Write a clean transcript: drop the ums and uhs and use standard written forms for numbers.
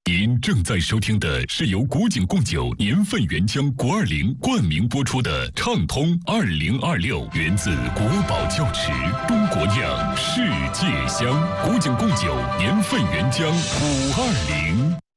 您正在收听的是由古井贡酒年份原浆国20冠名播出的畅通2026，源自国宝窖池，中国酿，世界香。古井贡酒年份原浆520。